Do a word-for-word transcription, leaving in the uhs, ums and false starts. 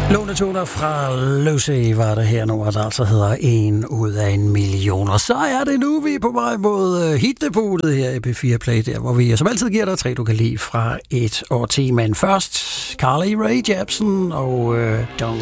Lånetoner fra Lucy var det her nummer, der altså hedder En ud af en million. Og så er det nu, vi er på vej mod hitdebutet her i P fire Play, der hvor vi som altid giver dig tre, du kan lide fra et årti. Men først Carly Rae Jepsen og uh, Don't